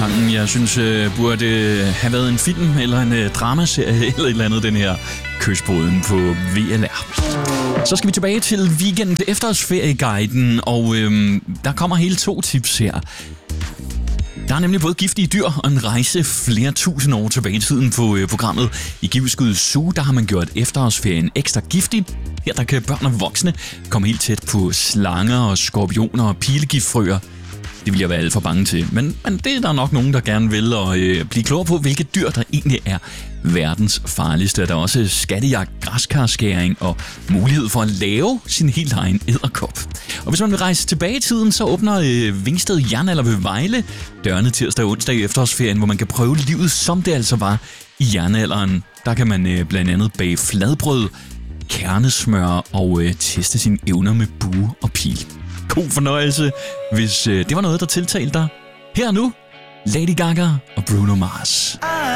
sangen, jeg synes burde have været en film eller en dramaserie eller et eller andet, den her Kysbåden på VLR. Så skal vi tilbage til weekend efterårsferieguiden, og der kommer hele 2 tips her. Der er nemlig både giftige dyr og en rejse flere tusind år tilbage i tiden på programmet. I Givskud Zoo, der har man gjort efterårsferien ekstra giftig. Her der kan børn og voksne komme helt tæt på slanger og skorpioner og pilegiftfrøer. Det vil jeg være alt for bange til, men det er der nok nogen, der gerne vil og blive klogere på, hvilke dyr, der egentlig er verdens farligste. Der er også skattejagt, græskarskæring og mulighed for at lave sin helt egen edderkop. Og hvis man vil rejse tilbage i tiden, så åbner Vingsted Jernalder ved Vejle dørene tirsdag og onsdag i efterårsferien, hvor man kan prøve livet, som det altså var i jernalderen. Der kan man blandt andet bage fladbrød, kernesmør og teste sine evner med bue og pil. God fornøjelse, hvis det var noget, der tiltalte dig. Her nu, Lady Gaga og Bruno Mars.